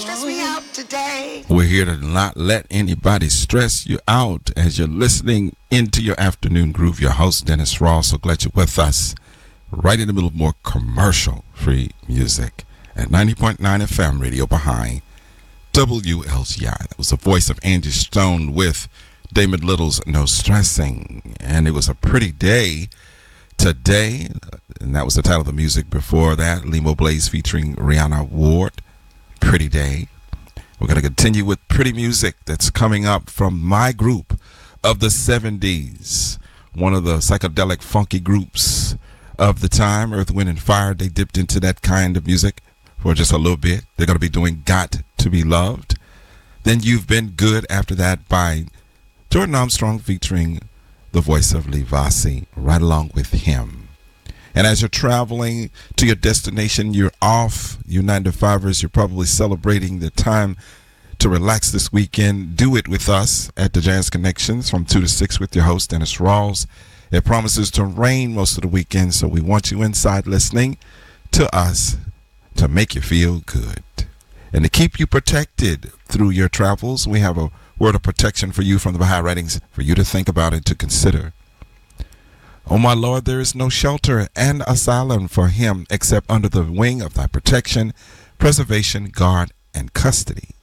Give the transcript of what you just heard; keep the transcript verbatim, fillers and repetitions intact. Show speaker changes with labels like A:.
A: stress me out today.
B: We're here to not let anybody stress you out as you're listening into your afternoon groove. Your host, Dennis Ross. So glad you're with us right in the middle of more commercial-free music at ninety point nine F M radio behind W L G I. That was the voice of Angie Stone with Damon Little's No Stressing. And it was a pretty day today, and that was the title of the music. Before that, Limo Blaze featuring Rihanna Ward, Pretty Day. We're going to continue with pretty music that's coming up from my group of the seventies, one of the psychedelic funky groups of the time, Earth, Wind and Fire. They dipped into that kind of music for just a little bit. They're going to be doing Got to Be Loved. Then You've Been Good after that by Jordan Armstrong featuring the voice of Livasi, right along with him. And as you're traveling to your destination, you're off, you nine to fivers, you're probably celebrating the time to relax this weekend. Do it with us at the Jazz Connections from two to six with your host, Dennis Rawls. It promises to rain most of the weekend, so we want you inside listening to us to make you feel good. And to keep you protected through your travels, we have a word of protection for you from the Baha'i writings for you to think about and to consider. O my Lord, there is no shelter and asylum for him except under the wing of thy protection, preservation, guard, and custody.